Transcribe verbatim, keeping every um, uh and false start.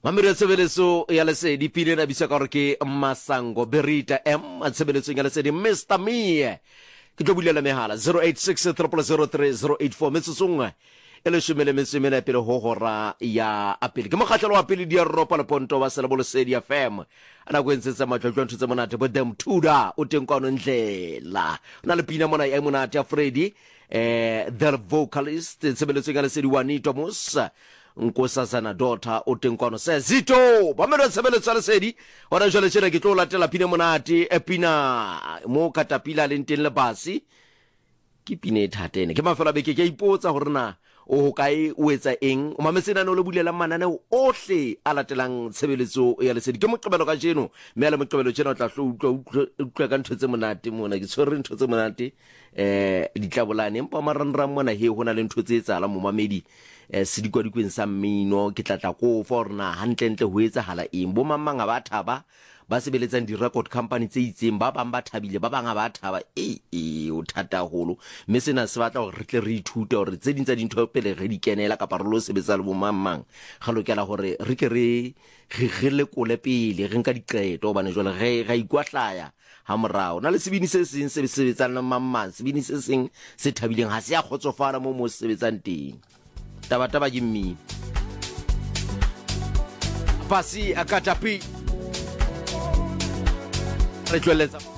Mamire Severeso ya lesedi pile na bisa korke Masango Berita M at Severeso ya lesedi Mister Me ke tlo bulela mehala zero eight six zero zero three zero eight four metsotsongwe ele shumele metsemena pele ho hora ya apele ke mokgatlelo wa pele di Europa le ponto wa Selabolo Sedi F M ana go entsetsa matlotlo ntse monate bo dem tuda o teng kwa no ndlela na le pina mona ya monate ya Freddy eh the vocalist Severeso ya lesedi Wanito Musa Nkosazana daughter o teng kwano se Zito ba melo Severeso lesedi ora jole tshena ke tlo latela pina monate e pina mo katapila le nteng le basi ke pine thatene ke mafela beke ke ipotsa hore na o kae o etsa eng o mametsena no le bulela manane ohle a latelang Severeso ya lesedi ke moqebelo ka jeno mme le moqebelo tshena o tla utlwa ka ntho tse monate mona ke tshwere ntho tse monate eh ditlabolane empa maranrang mona he hona le ntho tse tsala mo mamedi eh se dikwa dikweng sa mmino ke tlatla ko for na hantle ntle ho etsa hala eng bo mamanga ba thaba ba sebeletsang di record company tse itseng ba bang ba thabile ba bang ba thaba e e o thata holo mme sena se batla hore re tle re ithute hore tse dintsa dintho pele re di kenela ka parolo sebetsa le bo mamang ga lokela hore re ke re re le kole pele re nka diqeto bana jwale re ga ikwahlaya ha morao na le sebini se seng se sebetsang le mamang sebini se seng se thabileng ha se ya khotsofala mo mo sebetsang teng taba taba ke mmi pasi akatapi re tšweletsa